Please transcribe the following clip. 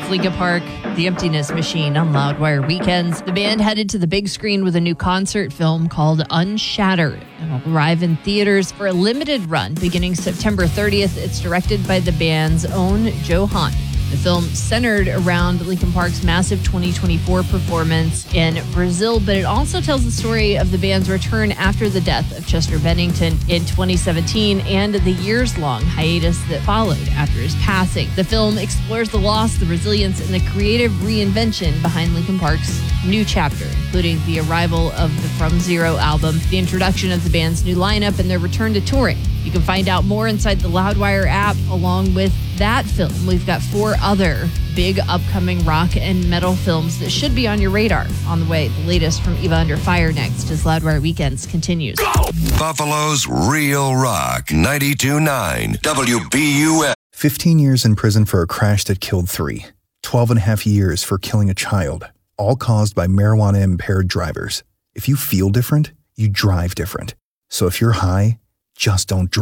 It's Linkin Park, The Emptiness Machine on Loudwire Weekends. The band headed to the big screen with a new concert film called Unshattered. It'll arrive in theaters for a limited run beginning September 30th. It's directed by the band's own Joe Hahn. The film centered around Linkin Park's massive 2024 performance in Brazil, but it also tells the story of the band's return after the death of Chester Bennington in 2017 and the years-long hiatus that followed after his passing. The film explores the loss, the resilience, and the creative reinvention behind Linkin Park's new chapter, including the arrival of the From Zero album, the introduction of the band's new lineup, and their return to touring. You can find out more inside the Loudwire app. Along with that film, we've got 4 other big upcoming rock and metal films that should be on your radar. On the way, the latest from Eva Under Fire next as Loudwire Weekends continues. Buffalo's Real Rock 92.9 WBUF. 15 years in prison for a crash that killed 3. 12 and a half years for killing a child, all caused by marijuana-impaired drivers. If you feel different, you drive different. So if you're high, just don't drive.